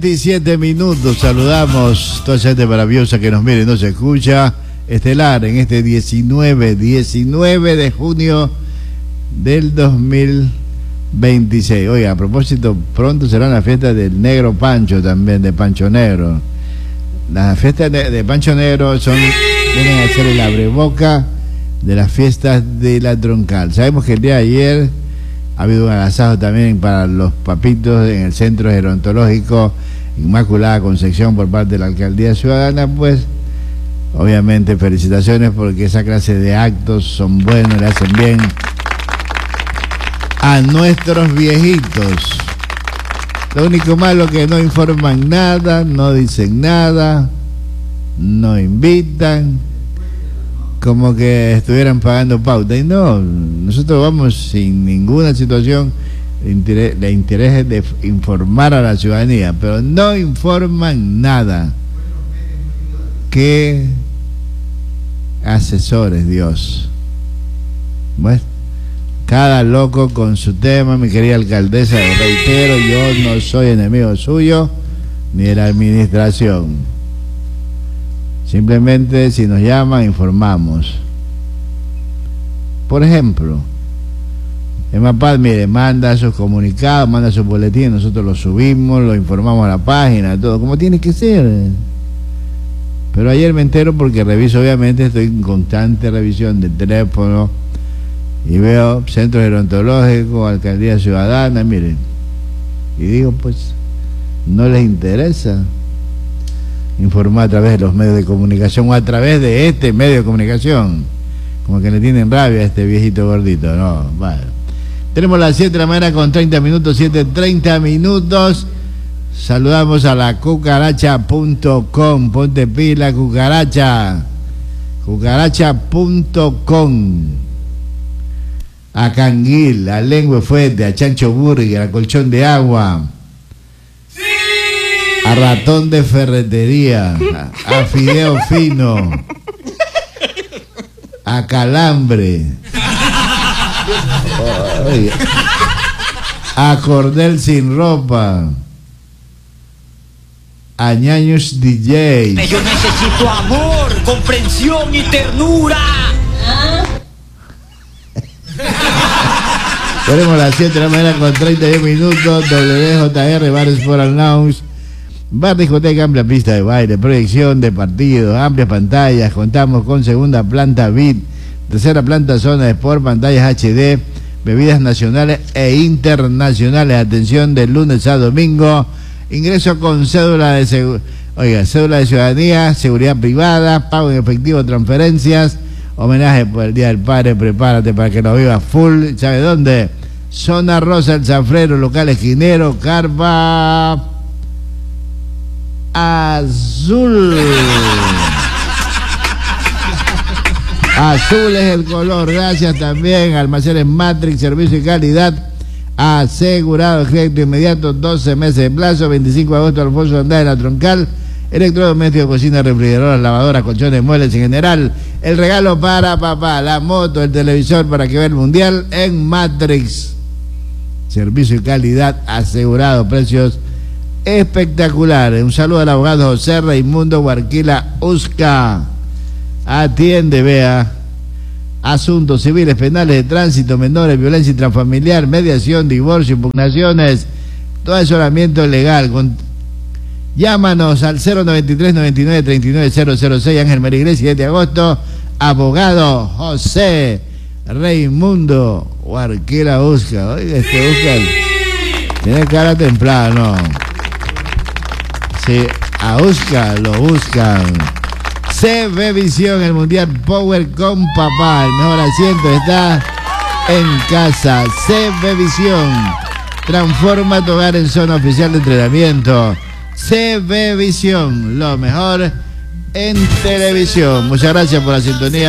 17 minutos, saludamos a toda esa gente maravillosa que nos mira y nos escucha. Estelar en este 19 de junio del 2026. Oiga, a propósito, pronto será la fiesta del Negro Pancho también, de Pancho Negro. Las fiestas de Pancho Negro vienen a ser el abreboca de las fiestas de la Troncal. Sabemos que el día de ayer ha habido un agasajo también para los papitos en el Centro Gerontológico Inmaculada Concepción por parte de la Alcaldía Ciudadana. Pues obviamente felicitaciones, porque esa clase de actos son buenos, le hacen bien a nuestros viejitos. Lo único malo que no informan nada, no dicen nada, no invitan, como que estuvieran pagando pauta. Y no, nosotros vamos sin ninguna situación de interés de informar a la ciudadanía, pero no informan nada. ¿Qué asesores, Dios? Bueno, cada loco con su tema. Mi querida alcaldesa, reitero, yo no soy enemigo suyo ni de la administración. Simplemente, si nos llaman, informamos. Por ejemplo, EMAPAD, mire, manda sus comunicados, manda sus boletines, nosotros los subimos, lo informamos a la página, todo como tiene que ser. Pero ayer me entero porque reviso, obviamente, estoy en constante revisión del teléfono y veo Centro Gerontológico, Alcaldía Ciudadana, miren, y digo, pues, no les interesa informar a través de los medios de comunicación o a través de este medio de comunicación, como que le tienen rabia a este viejito gordito. No, bueno. Tenemos las 7 de la mañana con 30 minutos, 7:30 minutos. Saludamos a la cucaracha.com. Ponte pila, cucaracha. Cucaracha.com. A Canguil, a Lengüe Fuerte, a Chancho Burger, a Colchón de Agua, a Ratón de Ferretería, a Fideo Fino, a Calambre, a Cordel Sin Ropa, a Ñaños DJ. Yo necesito amor, comprensión y ternura. Tenemos las 7 de la mañana con 32 minutos. WJR, Bar Sport and Lounge, bar discoteca, amplia pista de baile, proyección de partidos, amplias pantallas. Contamos con segunda planta VIP, tercera planta zona de sport, pantallas HD, bebidas nacionales e internacionales. Atención de lunes a domingo. Ingreso con cédula de cédula de ciudadanía, seguridad privada, pago en efectivo, transferencias. Homenaje por el Día del Padre, prepárate para que lo vivas full. ¿Sabe dónde? Zona Rosa, El Zafrero, local esquinero, carpa azul. Azul es el color. Gracias también a Almacenes Matrix, servicio y calidad asegurado, crédito inmediato, 12 meses de plazo. 25 de agosto, Alfonso Andá en la Troncal. Electrodomésticos, cocina, refrigeradoras, lavadoras, colchones, muebles en general. El regalo para papá, la moto, el televisor para que vea el mundial en Matrix. Servicio y calidad asegurado, precios espectaculares. Un saludo al abogado José Raimundo Huarquila Usca. Atiende, vea, asuntos civiles, penales, de tránsito, menores, violencia intrafamiliar, mediación, divorcio, impugnaciones, todo asesoramiento legal. Llámanos al 093 99 39 006, Ángel Marigles, 7 de agosto. Abogado José Raimundo Huarquila Usca. Oiga, Usca tiene cara templada, ¿no? Sí, a Usca lo buscan. CB Visión, el Mundial Power con papá. El mejor asiento está en casa. CB Visión. Transforma tu hogar en zona oficial de entrenamiento. CB Visión, lo mejor en televisión. Muchas gracias por la sintonía.